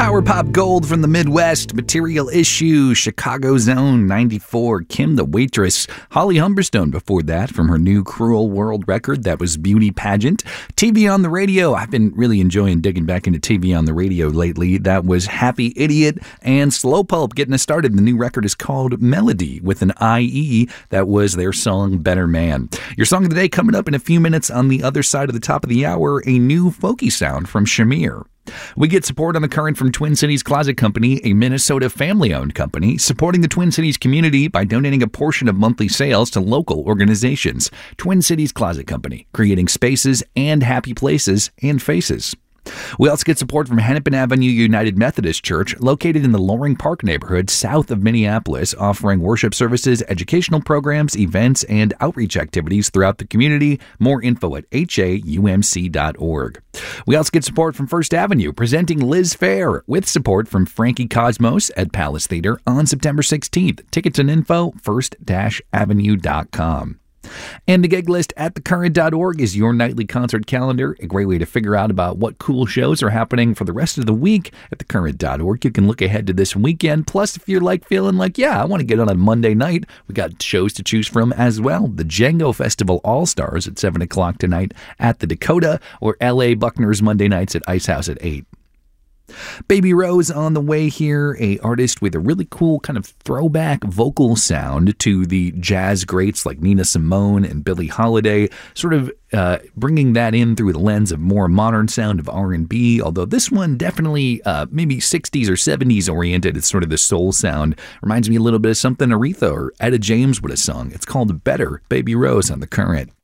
Power pop gold from the Midwest, Material Issue, Chicago Zone 94, Kim the Waitress, Holly Humberstone before that from her new Cruel World record, that was Beauty Pageant. TV on the Radio, I've been really enjoying digging back into TV on the radio lately. That was Happy Idiot, and Slow Pulp getting us started. The new record is called Melody with an IE. That was their song Better Man. Your song of the day coming up in a few minutes. On the other side of the top of the hour, a new folky sound from Shamir. We get support on the current from Twin Cities Closet Company, a Minnesota family-owned company supporting the Twin Cities community by donating a portion of monthly sales to local organizations. Twin Cities Closet Company, creating spaces and happy places and faces. We also get support from Hennepin Avenue United Methodist Church, located in the Loring Park neighborhood south of Minneapolis, offering worship services, educational programs, events, and outreach activities throughout the community. More info at haumc.org. We also get support from First Avenue, presenting Liz Fair, with support from Frankie Cosmos at Palace Theater on September 16th. Tickets and info, first-avenue.com. And the gig list at thecurrent.org is your nightly concert calendar, a great way to figure out about what cool shows are happening for the rest of the week. At thecurrent.org, you can look ahead to this weekend. Plus, if you're feeling like, I want to get on a Monday night, we got shows to choose from as well. The Django Festival All-Stars at 7 o'clock tonight at the Dakota, or L.A. Buckner's Monday nights at Ice House at 8. Baby Rose on the way here, a artist with a really cool kind of throwback vocal sound to the jazz greats like Nina Simone and Billie Holiday, sort of bringing that in through the lens of more modern sound of R&B, although this one definitely maybe 60s or 70s oriented. It's sort of the soul sound. Reminds me a little bit of something Aretha or Etta James would have sung. It's called Better, Baby Rose on The Current.